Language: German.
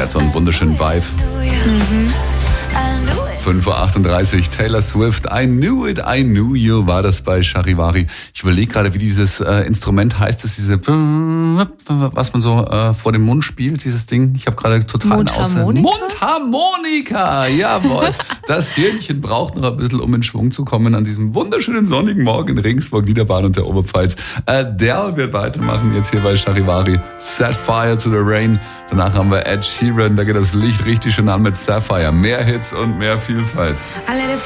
Der hat so einen wunderschönen Vibe. 5:38 Uhr, Taylor Swift, I knew you, war das bei Charivari. Ich überlege gerade, wie dieses Instrument heißt, das diese, was man so vor dem Mund spielt, dieses Ding. Ich habe gerade total Mundharmonika, jawohl. Das Hirnchen braucht noch ein bisschen, um in Schwung zu kommen an diesem wunderschönen sonnigen Morgen in Regensburg, Niederbayern und der Oberpfalz. Der wird weitermachen jetzt hier bei Charivari. Set Fire to the Rain. Danach haben wir Ed Sheeran, da geht das Licht richtig schön an mit Sapphire. Mehr Hits und mehr Vielfalt.